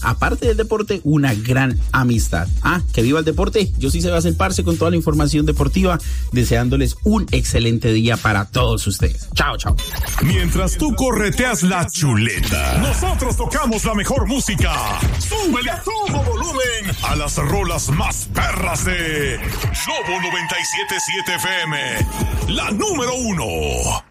aparte del deporte, una gran amistad. Que viva el deporte. Yo soy Sebastián Parce con toda la información deportiva, deseándoles un excelente día para todos ustedes. Chao, chao. Mientras tú correteas la chuleta, nosotros tocamos la mejor música. Súbele a todo volumen a las rolas más perras de Globo 97.7 FM, la número 1.